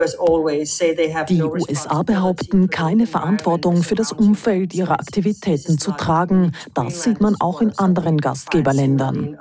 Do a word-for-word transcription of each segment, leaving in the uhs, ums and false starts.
Die U S A behaupten, keine Verantwortung für das Umfeld ihrer Aktivitäten zu tragen. Das sieht man auch in anderen Gastgeberländern.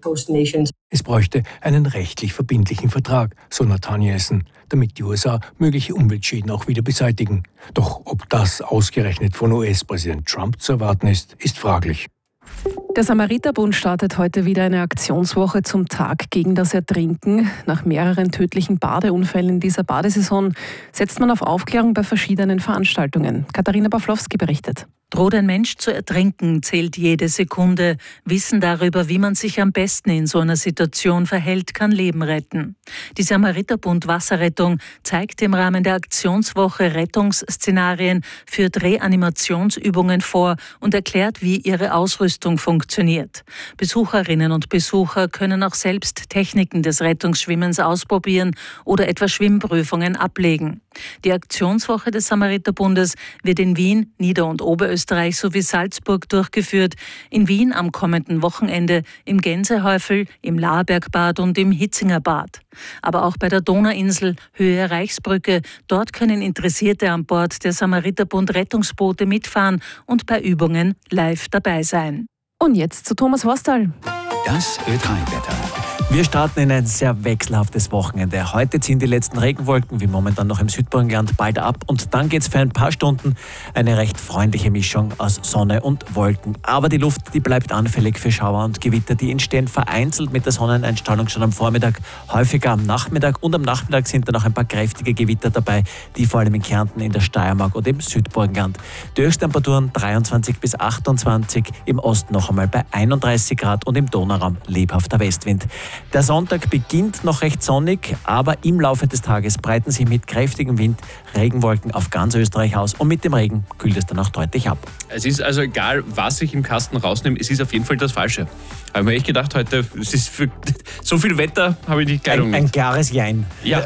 Es bräuchte einen rechtlich verbindlichen Vertrag, so Nathanielsen, damit die U S A mögliche Umweltschäden auch wieder beseitigen. Doch ob das ausgerechnet von U S-Präsident Trump zu erwarten ist, ist fraglich. Der Samariterbund startet heute wieder eine Aktionswoche zum Tag gegen das Ertrinken. Nach mehreren tödlichen Badeunfällen in dieser Badesaison setzt man auf Aufklärung bei verschiedenen Veranstaltungen. Katharina Pawlowski berichtet. Droht ein Mensch zu ertrinken, zählt jede Sekunde. Wissen darüber, wie man sich am besten in so einer Situation verhält, kann Leben retten. Die Samariterbund Wasserrettung zeigt im Rahmen der Aktionswoche Rettungsszenarien für Reanimationsübungen vor und erklärt, wie ihre Ausrüstung funktioniert. Besucherinnen und Besucher können auch selbst Techniken des Rettungsschwimmens ausprobieren oder etwa Schwimmprüfungen ablegen. Die Aktionswoche des Samariterbundes wird in Wien, Nieder- und Oberösterreich sowie Salzburg durchgeführt. In Wien am kommenden Wochenende, im Gänsehäufel, im Laerbergbad und im Hitzingerbad. Aber auch bei der Donauinsel, Höhe Reichsbrücke. Dort können Interessierte an Bord der Samariterbund Rettungsboote mitfahren und bei Übungen live dabei sein. Und jetzt zu Thomas Horstal. Das Ö drei Wetter. Wir starten in ein sehr wechselhaftes Wochenende. Heute ziehen die letzten Regenwolken, wie momentan noch im Südburgenland, bald ab. Und dann geht es für ein paar Stunden eine recht freundliche Mischung aus Sonne und Wolken. Aber die Luft, die bleibt anfällig für Schauer und Gewitter. Die entstehen vereinzelt mit der Sonneneinstrahlung schon am Vormittag, häufiger am Nachmittag. Und am Nachmittag sind dann auch ein paar kräftige Gewitter dabei, die vor allem in Kärnten, in der Steiermark und im Südburgenland. Die Höchsttemperaturen dreiundzwanzig bis achtundzwanzig, im Osten noch einmal bei einunddreißig Grad und im Donauraum lebhafter Westwind. Der Sonntag beginnt noch recht sonnig, aber im Laufe des Tages breiten sich mit kräftigem Wind Regenwolken auf ganz Österreich aus und mit dem Regen kühlt es dann auch deutlich ab. Es ist also egal, was ich im Kasten rausnehme, es ist auf jeden Fall das Falsche. Habe ich mir echt gedacht heute, es ist für so viel Wetter, habe ich die Kleidung Ein, ein klares Jein. Ja.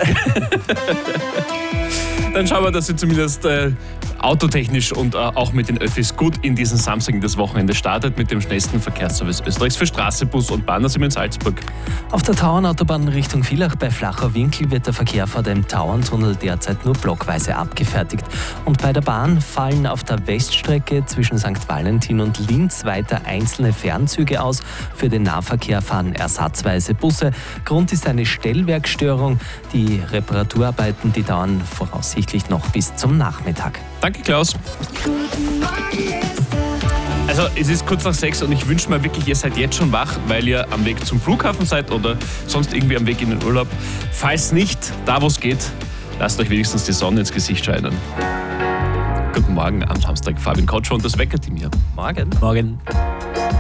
Dann schauen wir, dass Sie zumindest äh, autotechnisch und äh, auch mit den Öffis gut in diesen Samstag in das Wochenende startet mit dem schnellsten Verkehrsservice Österreichs für Straße, Bus und Bahn. Da sind wir in Salzburg. Auf der Tauernautobahn Richtung Villach bei Flacher Winkel wird der Verkehr vor dem Tauerntunnel derzeit nur blockweise abgefertigt. Und bei der Bahn fallen auf der Weststrecke zwischen Sankt Valentin und Linz weiter einzelne Fernzüge aus. Für den Nahverkehr fahren ersatzweise Busse. Grund ist eine Stellwerkstörung. Die Reparaturarbeiten, die dauern voraussichtlich noch bis zum Nachmittag. Danke, Klaus. Also es ist kurz nach sechs und ich wünsche mir wirklich, ihr seid jetzt schon wach, weil ihr am Weg zum Flughafen seid oder sonst irgendwie am Weg in den Urlaub. Falls nicht, da wo es geht, lasst euch wenigstens die Sonne ins Gesicht scheinen. Guten Morgen am Samstag. Fabian Kotsch und das Weckerteam hier. Morgen. Morgen.